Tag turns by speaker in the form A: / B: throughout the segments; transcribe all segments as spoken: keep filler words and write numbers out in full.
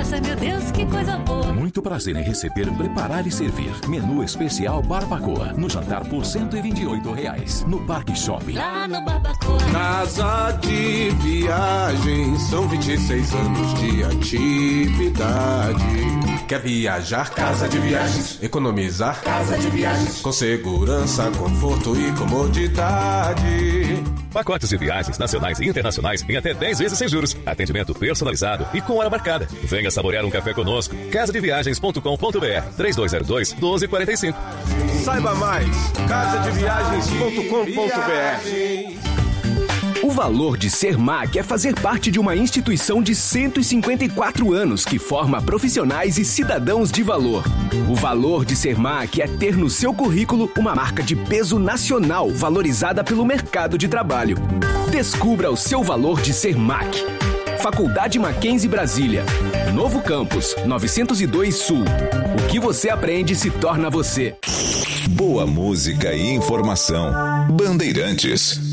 A: delícia, meu Deus, que coisa boa.
B: Muito prazer em receber, preparar e servir. Menu especial Barbacoa. No jantar por cento e vinte e oito reais. No Parque Shopping.
A: Lá no Barbacoa.
C: Casa de Viagens. São vinte e seis anos de atividade. Quer viajar? Casa de Viagens. Economizar? Casa de Viagens. Com segurança, conforto e comodidade.
D: Pacotes de viagens nacionais e internacionais em até dez vezes sem juros. Atendimento personalizado e com hora marcada. Venha saborear um café conosco. casa de viagens ponto com ponto b r. três dois zero dois, um dois quatro cinco.
C: Saiba mais. casa de viagens ponto com ponto b r.
E: O valor de ser M A C é fazer parte de uma instituição de cento e cinquenta e quatro anos que forma profissionais e cidadãos de valor. O valor de ser M A C é ter no seu currículo uma marca de peso nacional valorizada pelo mercado de trabalho. Descubra o seu valor de ser M A C. Faculdade Mackenzie Brasília. Novo Campus, novecentos e dois Sul. O que você aprende se torna você.
F: Boa música e informação. Bandeirantes.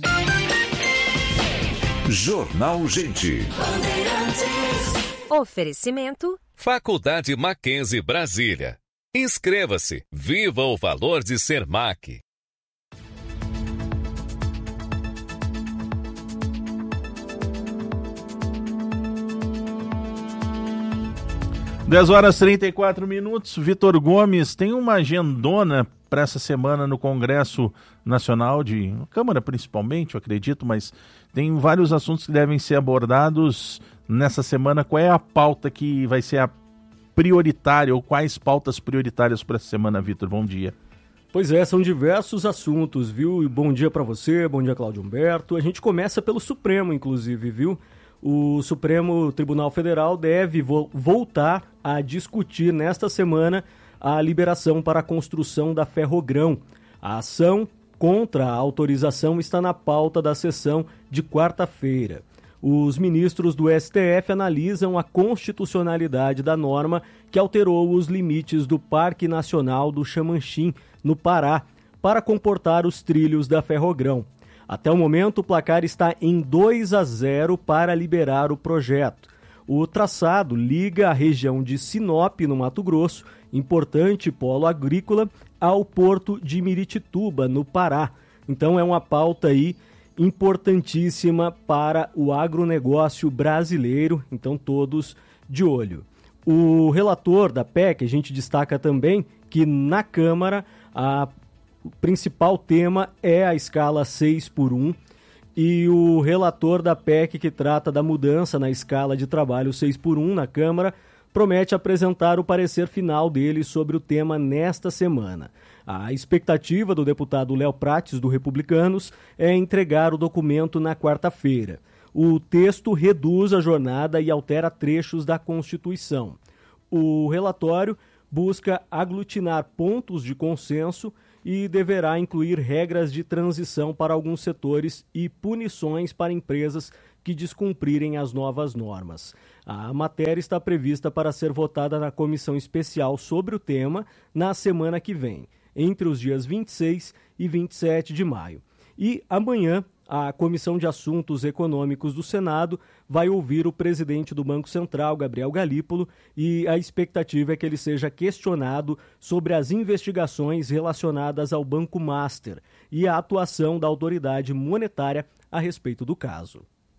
F: Jornal Gente.
G: Oferecimento
D: Faculdade Mackenzie Brasília. Inscreva-se. Viva o valor de ser M A C.
H: dez horas e trinta e quatro minutos. Vitor Gomes tem uma agendona para essa semana no Congresso Nacional, de Câmara principalmente, eu acredito, mas tem vários assuntos que devem ser abordados nessa semana. Qual é a pauta que vai ser a prioritária, ou quais pautas prioritárias para essa semana, Vitor? Bom dia.
I: Pois é, são diversos assuntos, viu? E bom dia para você, bom dia, Cláudio Humberto. A gente começa pelo Supremo, inclusive, viu? O Supremo Tribunal Federal deve vo- voltar a discutir nesta semana a liberação para a construção da Ferrogrão. A ação contra a autorização está na pauta da sessão de quarta-feira. Os ministros do S T F analisam a constitucionalidade da norma que alterou os limites do Parque Nacional do Xamanchim, no Pará, para comportar os trilhos da Ferrogrão. Até o momento, o placar está em dois a zero para liberar o projeto. O traçado liga a região de Sinop, no Mato Grosso, importante polo agrícola, ao porto de Miritituba, no Pará. Então é uma pauta aí importantíssima para o agronegócio brasileiro, então todos de olho. O relator da P E C, a gente destaca também que na Câmara a o principal tema é a escala seis por um, e o relator da P E C, que trata da mudança na escala de trabalho seis por um na Câmara, promete apresentar o parecer final dele sobre o tema nesta semana. A expectativa do deputado Léo Prates, do Republicanos, é entregar o documento na quarta-feira. O texto reduz a jornada e altera trechos da Constituição. O relatório busca aglutinar pontos de consenso e deverá incluir regras de transição para alguns setores e punições para empresas que descumprirem as novas normas. A matéria está prevista para ser votada na comissão especial sobre o tema na semana que vem, entre os dias vinte e seis e vinte e sete de maio. E amanhã, a Comissão de Assuntos Econômicos do Senado vai ouvir o presidente do Banco Central, Gabriel Galípolo, e a expectativa é que ele seja questionado sobre as investigações relacionadas ao Banco Master e a atuação da autoridade monetária a respeito do caso.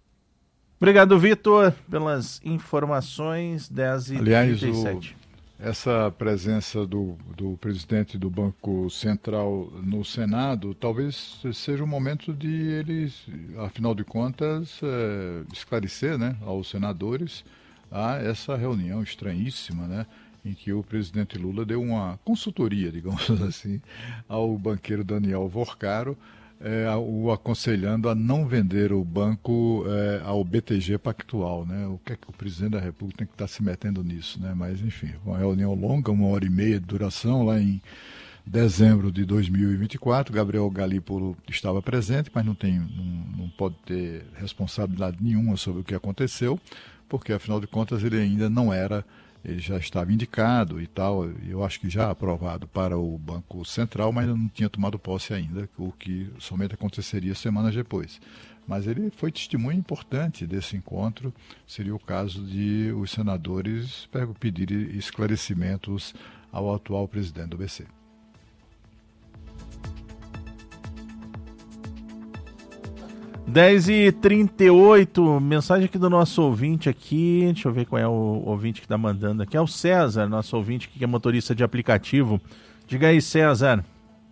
H: Obrigado, Vitor, pelas informações. dez e trinta e sete.
J: O... Essa presença do, do presidente do Banco Central no Senado talvez seja o momento de eles, afinal de contas, é, esclarecer, né, aos senadores a essa reunião estranhíssima, né, em que o presidente Lula deu uma consultoria, digamos assim, ao banqueiro Daniel Vorcaro, É, o aconselhando a não vender o banco é, ao B T G Pactual, né? O que é que o presidente da República tem que estar se metendo nisso, né? Mas, enfim, uma reunião longa, uma hora e meia de duração, lá em dezembro de dois mil e vinte e quatro. Gabriel Galípolo estava presente, mas não, tem, não, não pode ter responsabilidade nenhuma sobre o que aconteceu, porque, afinal de contas, ele ainda não era... Ele já estava indicado e tal, eu acho que já aprovado para o Banco Central, mas não tinha tomado posse ainda, o que somente aconteceria semanas depois. mas ele foi testemunha importante desse encontro. Seria o caso de os senadores pedirem esclarecimentos ao atual presidente do B C.
H: dez e trinta e oito, mensagem aqui do nosso ouvinte aqui, deixa eu ver qual é o ouvinte que está mandando aqui, é o César, nosso ouvinte que é motorista de aplicativo. Diga aí, César.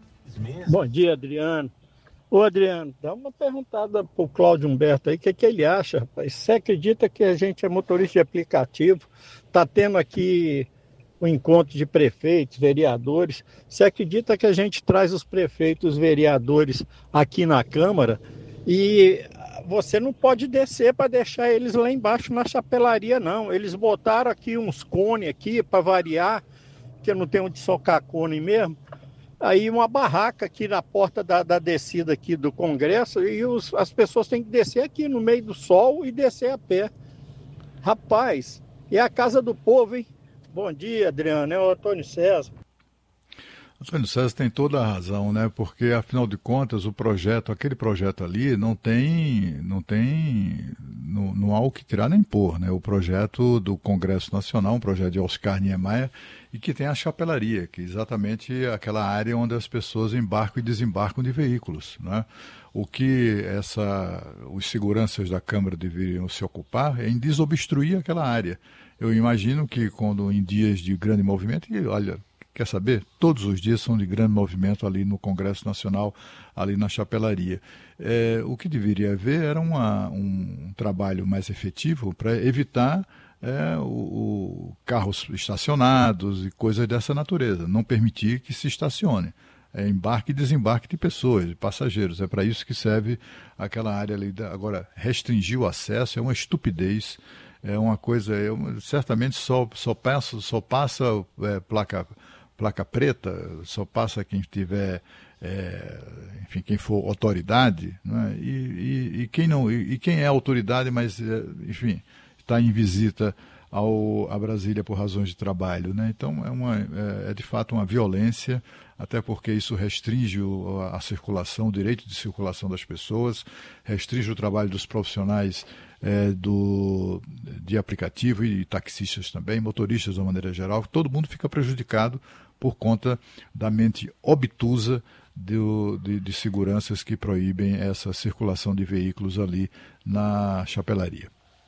G: Bom dia, Adriano. Ô, Adriano, dá uma perguntada pro Cláudio Humberto aí, o que, que ele acha, rapaz? Você acredita que a gente é motorista de aplicativo, tá tendo aqui o encontro de prefeitos, vereadores, você acredita que a gente traz os prefeitos, vereadores aqui na Câmara e você não pode descer para deixar eles lá embaixo na chapelaria, não. Eles botaram aqui uns cones aqui para variar, que eu não tenho onde socar cone mesmo. Aí uma barraca aqui na porta da, da descida aqui do Congresso e os, as pessoas têm que descer aqui no meio do sol e descer a pé. Rapaz, é a casa do povo, hein? Bom dia, Adriano. É o Antônio César.
J: Antônio César tem toda a razão, né? Porque, afinal de contas, o projeto, aquele projeto ali, não tem, não tem, não, não há o que tirar nem pôr, né? O projeto do Congresso Nacional, um projeto de Oscar Niemeyer, e que tem a chapelaria, que é exatamente aquela área onde as pessoas embarcam e desembarcam de veículos, né? O que essa, os seguranças da Câmara deveriam se ocupar é em desobstruir aquela área. Eu imagino que quando em dias de grande movimento, e olha, quer saber? Todos os dias são de grande movimento ali no Congresso Nacional, ali na chapelaria. É, o que deveria haver era uma, um trabalho mais efetivo para evitar é, o, o carros estacionados e coisas dessa natureza. Não permitir que se estacione. É embarque e desembarque de pessoas, de passageiros. É para isso que serve aquela área ali. Da... Agora, restringir o acesso é uma estupidez. É uma coisa... Eu, certamente só, só passa, só passa é, placa... placa preta, só passa quem tiver, é, enfim, quem for autoridade, né? e, e, e, quem não, e, e quem é autoridade, mas, é, enfim, está em visita ao, a Brasília por razões de trabalho, né? Então, é, uma, é, é de fato uma violência, até porque isso restringe o, a circulação, o direito de circulação das pessoas, restringe o trabalho dos profissionais É, do, de aplicativo e taxistas também, motoristas de uma maneira geral. Todo mundo fica prejudicado por conta da mente obtusa de, de, de seguranças que proíbem essa circulação de veículos ali na chapelaria.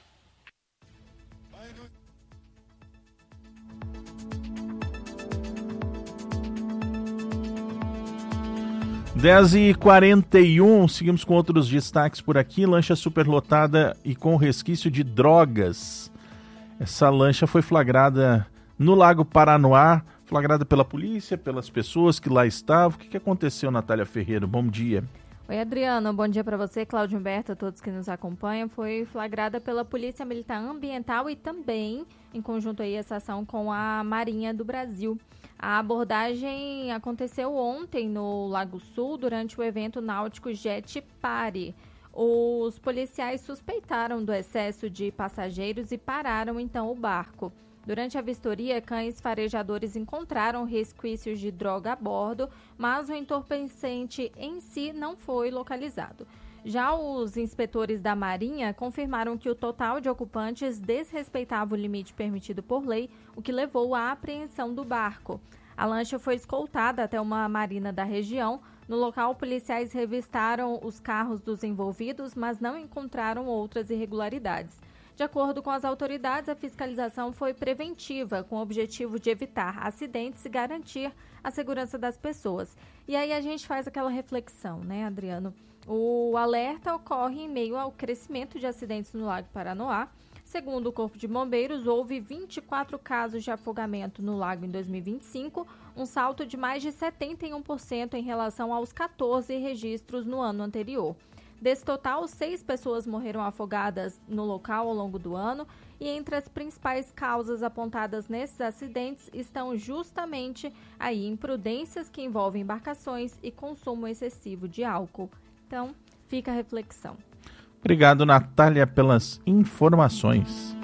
H: dez e quarenta e um, seguimos com outros destaques por aqui. Lancha superlotada e com resquício de drogas. Essa lancha foi flagrada no Lago Paranoá, flagrada pela polícia, pelas pessoas que lá estavam. O que, que aconteceu, Natália Ferreira? Bom dia.
K: Oi, Adriano. Bom dia para você, Cláudio Humberto, a todos que nos acompanham. Foi flagrada pela Polícia Militar Ambiental e também, em conjunto aí, essa ação com a Marinha do Brasil. A abordagem aconteceu ontem no Lago Sul, durante o evento náutico Jet Party. Os policiais suspeitaram do excesso de passageiros e pararam então o barco. Durante a vistoria, cães farejadores encontraram resquícios de droga a bordo, mas o entorpecente em si não foi localizado. Já os inspetores da Marinha confirmaram que o total de ocupantes desrespeitava o limite permitido por lei, o que levou à apreensão do barco. A lancha foi escoltada até uma marina da região. No local, policiais revistaram os carros dos envolvidos, mas não encontraram outras irregularidades. De acordo com as autoridades, a fiscalização foi preventiva, com o objetivo de evitar acidentes e garantir a segurança das pessoas. E aí a gente faz aquela reflexão, né, Adriano? O alerta ocorre em meio ao crescimento de acidentes no Lago Paranoá. Segundo o Corpo de Bombeiros, houve vinte e quatro casos de afogamento no lago em dois mil e vinte e cinco, um salto de mais de setenta e um por cento em relação aos catorze registros no ano anterior. Desse total, seis pessoas morreram afogadas no local ao longo do ano e entre as principais causas apontadas nesses acidentes estão justamente aí imprudências que envolvem embarcações e consumo excessivo de álcool. Então, fica a reflexão.
H: Obrigado, Natália, pelas informações.